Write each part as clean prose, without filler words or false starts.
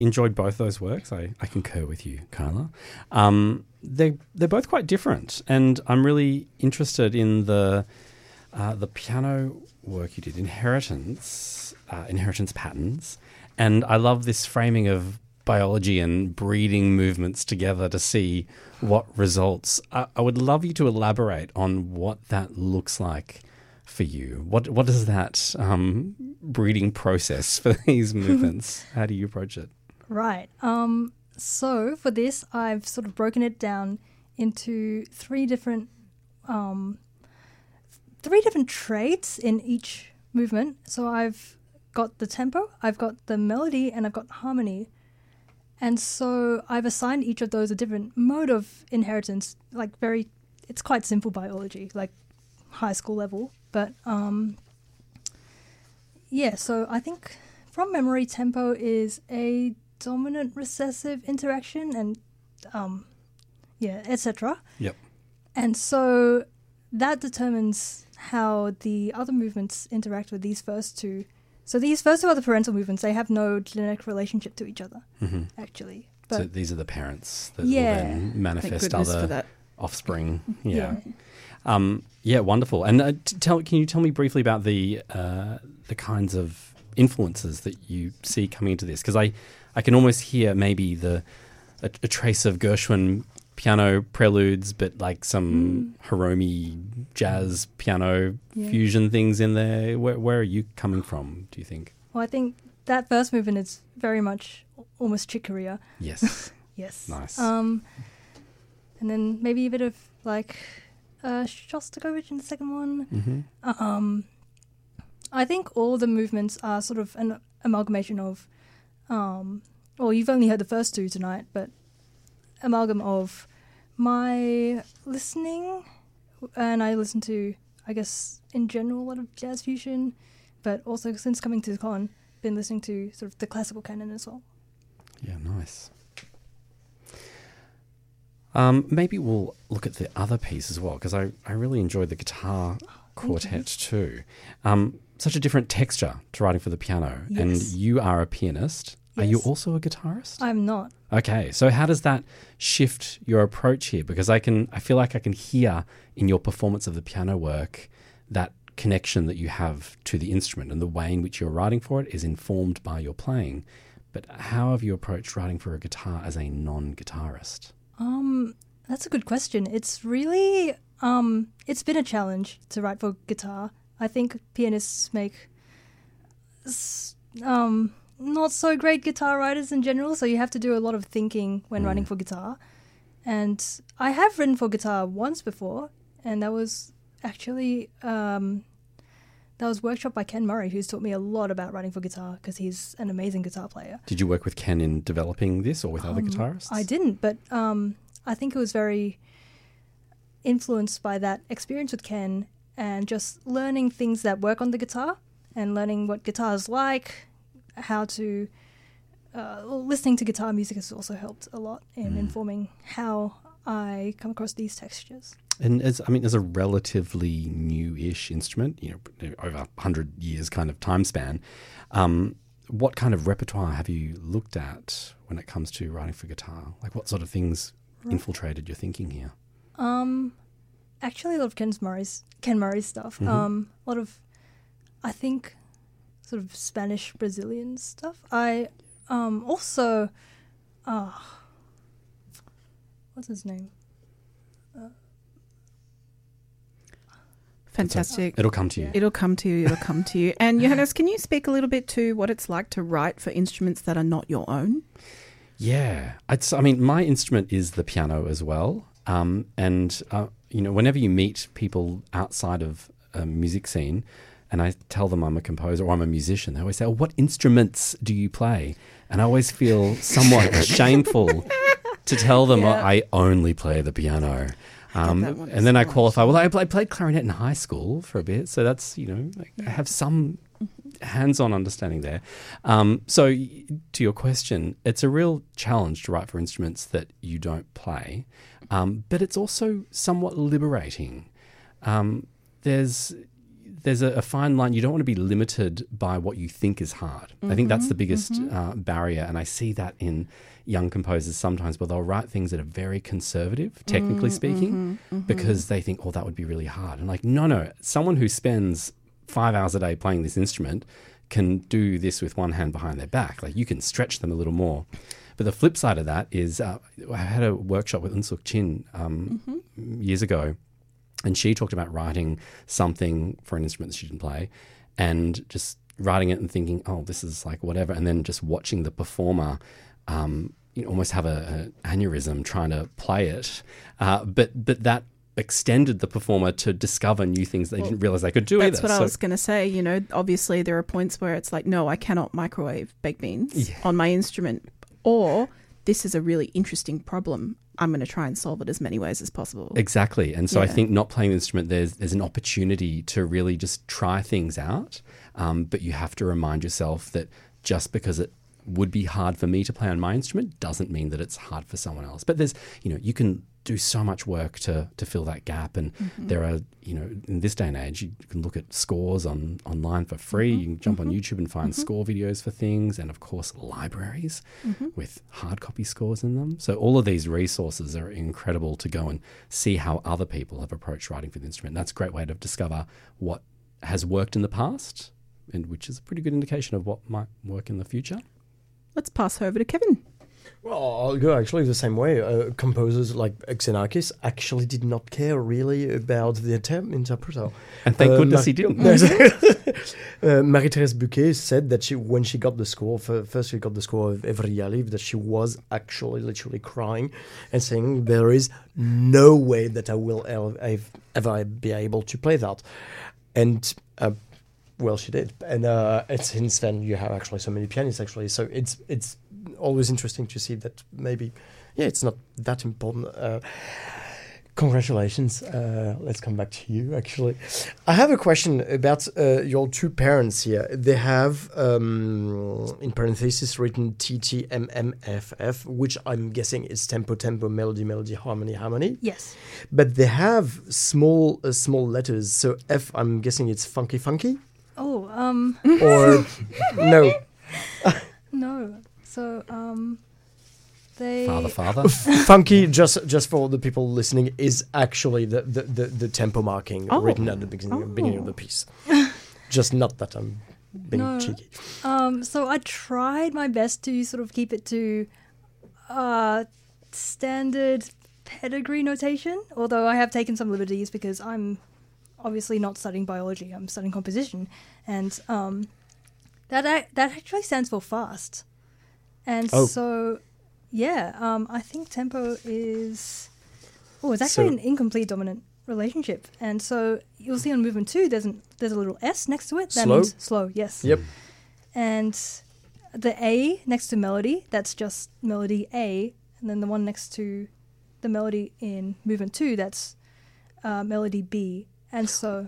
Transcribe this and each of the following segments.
enjoyed both those works. I concur with you, Kyla. They're both quite different, and I'm really interested in the piano work you did, Inheritance Patterns, and I love this framing of biology and breeding movements together to see what results. I would love you to elaborate on what that looks like for you. What is that breeding process for these movements? How do you approach it? Right. So for this, I've sort of broken it down into three different traits in each movement. So I've got the tempo, I've got the melody, and I've got harmony. And so I've assigned each of those a different mode of inheritance, it's quite simple biology, like high school level. But so I think from memory, tempo is a dominant recessive interaction and etc. Yep. And so that determines how the other movements interact with these first two. So these first two are the parental movements. They have no genetic relationship to each other, actually. But so these are the parents that will then manifest other offspring. Yeah. Wonderful. And can you tell me briefly about the kinds of influences that you see coming into this? Because I can almost hear maybe a trace of Gershwin piano preludes, but like some Hiromi jazz piano fusion things in there. Where are you coming from, do you think? Well, I think that first movement is very much almost Chick Corea. Yes. Yes. Nice. And then maybe a bit of like Shostakovich in the second one. Mm-hmm. I think all the movements are sort of an amalgamation of, well, you've only heard the first two tonight, but amalgam of my listening, and I listen to, I guess, in general, a lot of jazz fusion, but also since coming to the con, been listening to sort of the classical canon as well. Yeah, nice. Maybe we'll look at the other piece as well, because I really enjoyed the guitar quartet too. Such a different texture to writing for the piano. Yes. And you are a pianist. Yes. Are you also a guitarist? I'm not. Okay, so how does that shift your approach here? Because I feel like I can hear in your performance of the piano work that connection that you have to the instrument, and the way in which you're writing for it is informed by your playing. But how have you approached writing for a guitar as a non-guitarist? That's a good question. It's really, it's been a challenge to write for guitar. I think pianists make not so great guitar writers in general, so you have to do a lot of thinking when writing for guitar. And I have written for guitar once before, and that was actually that was workshop by Ken Murray, who's taught me a lot about writing for guitar because he's an amazing guitar player. Did you work with Ken in developing this, or with other guitarists? I didn't, but I think it was very influenced by that experience with Ken and just learning things that work on the guitar and learning what guitar's like, how to... listening to guitar music has also helped a lot in informing how I come across these textures. And as a relatively new-ish instrument, over 100 years kind of time span, what kind of repertoire have you looked at when it comes to writing for guitar? Like, what sort of things infiltrated your thinking here? Actually, a lot of Ken Murray's stuff. A lot of, I think, sort of Spanish Brazilian stuff. I also, what's his name? Fantastic. It'll come to you. It'll come to you. And Johannes, can you speak a little bit to what it's like to write for instruments that are not your own? Yeah. My instrument is the piano as well. Whenever you meet people outside of a music scene and I tell them I'm a composer or I'm a musician, they always say, what instruments do you play? And I always feel somewhat shameful to tell them I only play the piano. And then I qualify. Well, I played clarinet in high school for a bit, so that's, I have some hands-on understanding there. So to your question, it's a real challenge to write for instruments that you don't play, but it's also somewhat liberating. There's there's a fine line. You don't want to be limited by what you think is hard. I think that's the biggest barrier, and I see that in young composers sometimes where they'll write things that are very conservative, technically speaking, because they think, oh, that would be really hard. And like, no, someone who spends 5 hours a day playing this instrument can do this with one hand behind their back. Like, you can stretch them a little more. But the flip side of that is I had a workshop with Eun-Suk Chin years ago, and she talked about writing something for an instrument that she didn't play and just writing it and thinking, oh, this is like whatever, and then just watching the performer almost have an aneurysm trying to play it. But that extended the performer to discover new things they didn't realize they could do either. That's what I was going to say. Obviously there are points where it's like, no, I cannot microwave baked beans on my instrument, or this is a really interesting problem. I'm going to try and solve it as many ways as possible. Exactly. And so I think not playing the instrument, there's an opportunity to really just try things out. But you have to remind yourself that just because it would be hard for me to play on my instrument doesn't mean that it's hard for someone else. But there's, you can do so much work to fill that gap. And there are, in this day and age, you can look at scores online for free. You can jump on YouTube and find score videos for things. And of course, libraries with hard copy scores in them. So all of these resources are incredible to go and see how other people have approached writing for the instrument. And that's a great way to discover what has worked in the past, and which is a pretty good indication of what might work in the future. Let's pass over to Kevin. Well, I'll go actually the same way. Composers like Xenakis actually did not care really about the interpreter. And thank goodness he didn't. Marie-Thérèse Buquet said that when she got the score, first she got the score of Evry Yaliv, that she was actually literally crying and saying, there is no way that I will ever be able to play that. And well, she did, and since then you have actually so many pianists actually. So it's always interesting to see that maybe, it's not that important. Congratulations. Let's come back to you. Actually, I have a question about your two parents here. They have in parentheses written TTMMFF, which I'm guessing is tempo, melody, harmony. Yes. But they have small letters. So F, I'm guessing it's funky. Oh, or no. No. So, they... Father. Funky, just for the people listening, is actually the tempo marking written at the beginning of the piece. Just not that I'm being cheeky. So I tried my best to sort of keep it to standard pedigree notation, although I have taken some liberties because I'm obviously not studying biology, I'm studying composition, and that actually stands for fast. And so, I think tempo is... Oh, it's actually an incomplete dominant relationship. And so you'll see on movement 2, there's a little S next to it. That means slow, yes. Yep. And the A next to melody, that's just melody A. And then the one next to the melody in movement 2, that's melody B. And so,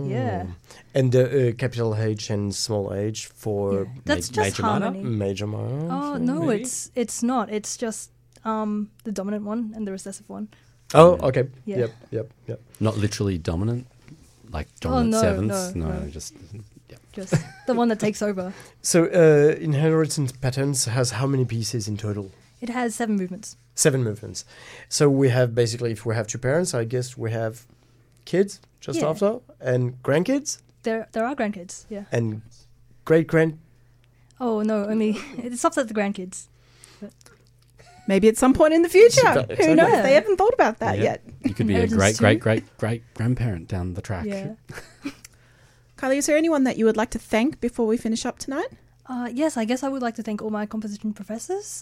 And capital H and small h for that's just major harmony. Major minor. Oh, no, maybe? It's not. It's just the dominant one and the recessive one. Oh, okay. Yeah. Yep. Not literally dominant, like dominant sevenths. No, just the one that takes over. So, Inheritance Patterns has how many pieces in total? It has 7 movements. 7 movements. So we have basically, if we have 2 parents, I guess we have kids just after, and grandkids. There are grandkids, and great-grand. Oh no, only it stops at the grandkids. But maybe at some point in the future. Exactly. Who knows? They haven't thought about that yet. You could be a great grandparent down the track. Yeah. Kylie, is there anyone that you would like to thank before we finish up tonight? Yes, I guess I would like to thank all my composition professors,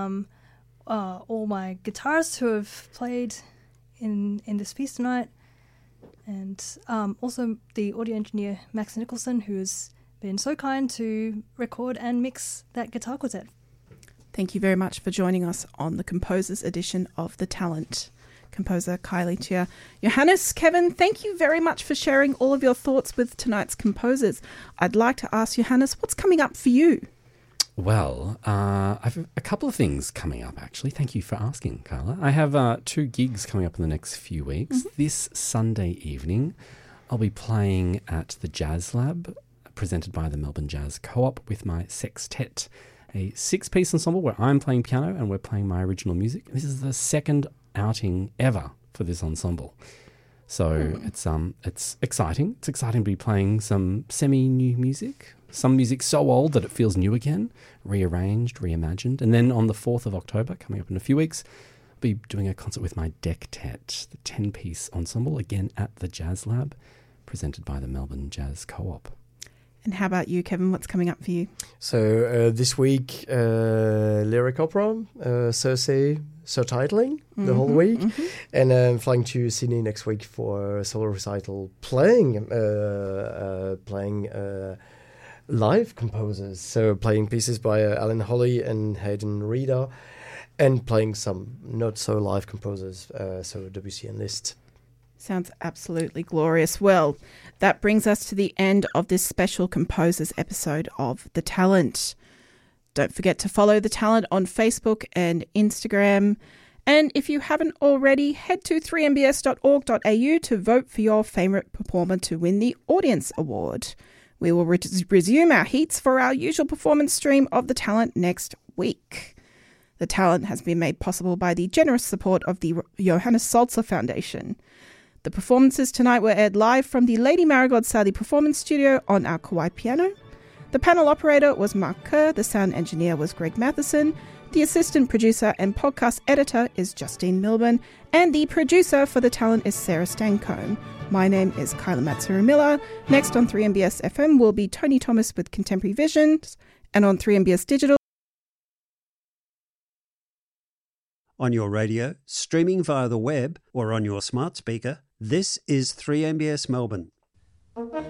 all my guitarists who have played in this piece tonight, and also the audio engineer Max Nicholson, who has been so kind to record and mix that guitar quartet. Thank you very much for joining us on the Composers edition of The Talent. Composer Kylie Chia. Johannes, Kevin, thank you very much for sharing all of your thoughts with tonight's composers. I'd like to ask Johannes, what's coming up for you? Well, I've a couple of things coming up, actually. Thank you for asking, Carla. I have 2 gigs coming up in the next few weeks. Mm-hmm. This Sunday evening, I'll be playing at the Jazz Lab, presented by the Melbourne Jazz Co-op, with my sextet, a 6-piece ensemble where I'm playing piano and we're playing my original music. This is the second outing ever for this ensemble. So it's exciting. It's exciting to be playing some semi-new music, some music so old that it feels new again, rearranged, reimagined. And then on the 4th of October, coming up in a few weeks, I'll be doing a concert with my Dectet, the 10-piece ensemble, again at the Jazz Lab, presented by the Melbourne Jazz Co-op. And how about you, Kevin? What's coming up for you? So this week, lyric opera, Circe, titling the whole week, and I'm flying to Sydney next week for a solo recital, playing live composers. So playing pieces by Alan Holly and Hayden Reeder, and playing some not so live composers, so Debussy and Liszt. Sounds absolutely glorious. Well, that brings us to the end of this special composers episode of The Talent. Don't forget to follow The Talent on Facebook and Instagram. And if you haven't already, head to 3mbs.org.au to vote for your favourite performer to win the Audience Award. We will resume our heats for our usual performance stream of The Talent next week. The Talent has been made possible by the generous support of the Johannes Salzer Foundation. The performances tonight were aired live from the Lady Marigold Sally Performance Studio on our Kauai piano. The panel operator was Mark Kerr, the sound engineer was Greg Matheson, the assistant producer and podcast editor is Justine Milburn, and the producer for The Talent is Sarah Stancombe. My name is Kyla Matsuru-Miller. Next on 3MBS FM will be Tony Thomas with Contemporary Visions, and on 3MBS Digital. On your radio, streaming via the web, or on your smart speaker, this is 3MBS Melbourne.